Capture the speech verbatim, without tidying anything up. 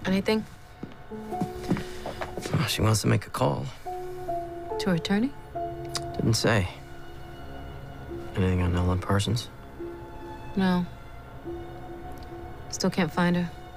Anything? Oh, she wants to make a call. To her attorney? Didn't say. Anything on Ellen Parsons? No. Still can't find her.